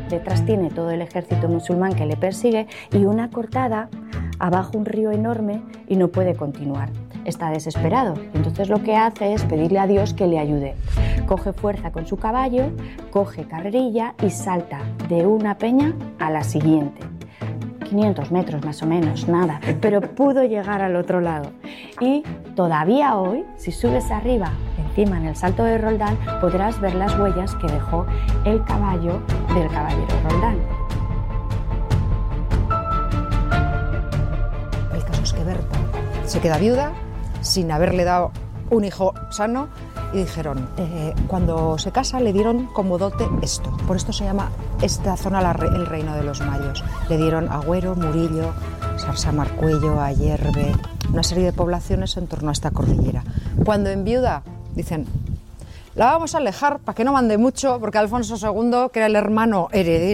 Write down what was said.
detrás tiene todo el ejército musulmán que le persigue y una cortada, abajo un río enorme y no puede continuar. Está desesperado, entonces lo que hace es pedirle a Dios que le ayude. Coge fuerza con su caballo, coge carrerilla y salta de una peña a la siguiente. 500 metros más o menos, nada, pero pudo llegar al otro lado. Y todavía hoy, si subes arriba, encima en el Salto de Roldán, podrás ver las huellas que dejó el caballo del caballero Roldán. El caso es que Berta se queda viuda sin haberle dado un hijo sano y dijeron, cuando se casa le dieron como dote esto. Por esto se llama esta zona el reino de los mayos. Le dieron Agüero, Murillo, Sarsamarcuello, Ayerbe, una serie de poblaciones en torno a esta cordillera. Cuando enviuda, dicen, la vamos a alejar para que no mande mucho, porque Alfonso II, que era el hermano heredero